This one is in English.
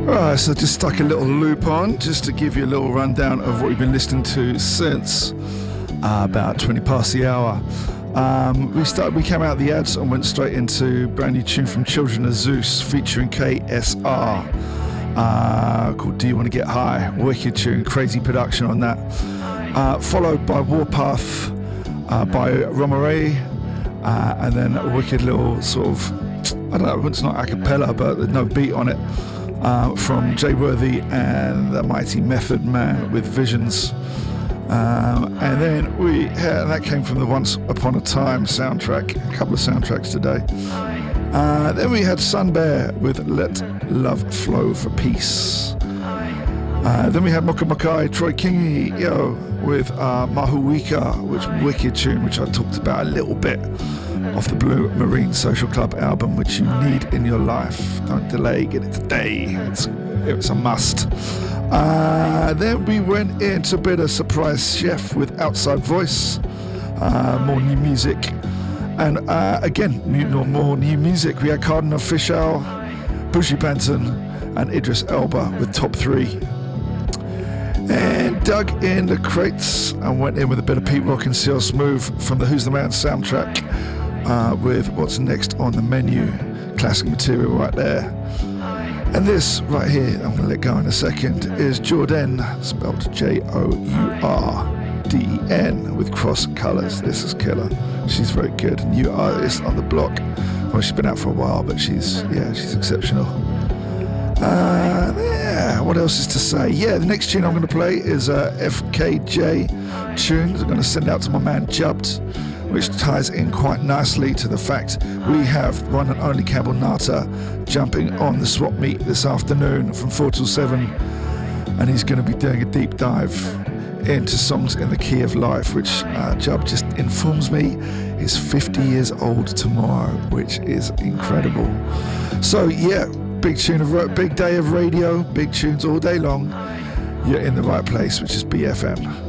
Right, so just stuck a little loop on just to give you a little rundown of what we've been listening to since about 20 past the hour. We came out of the ads and went straight into a brand new tune from Children of Zeus featuring KSR called Do You Want to Get High? Wicked tune, crazy production on that. Followed by Warpath by Romare, and then a wicked little sort of, I don't know, it's not a cappella, but there's no beat on it, from Jay Worthy and the Mighty Method Man with Visions. And then that came from the Once Upon a Time soundtrack, a couple of soundtracks today. Then we had Sun Bear with Let Love Flow for Peace. Then we had Mocha Makai, Troy Kingi, with Mahuika, which wicked tune, which I talked about a little bit off the Blue Marine Social Club album, which you need in your life. Don't delay, get it today. It's a must. Then we went into a bit of Surprise Chef with Outside Voice, more new music. And again, more new music. We had Cardinal Official, Bushy Benton, and Idris Elba with Top 3. And dug in the crates and went in with a bit of Pete Rock and CL Smooth from the Who's the Man soundtrack, with What's Next on the Menu. Classic material right there. And this right here, I'm going to let go in a second, is Jordan, spelled Jourden, with Cross Colors. This is killer. She's very good. New artist on the block. Well, she's been out for a while, but she's exceptional. What else is to say? Yeah, the next tune I'm going to play is a FKJ tune. I'm going to send out to my man Jubbed, which ties in quite nicely to the fact we have one and only Campbell Nata jumping on the swap meet this afternoon from 4 till 7, and he's going to be doing a deep dive into songs in the key of life, which Jubb just informs me is 50 years old tomorrow, which is incredible. So yeah, big day of radio, big tunes all day long. You're in the right place, which is BFM.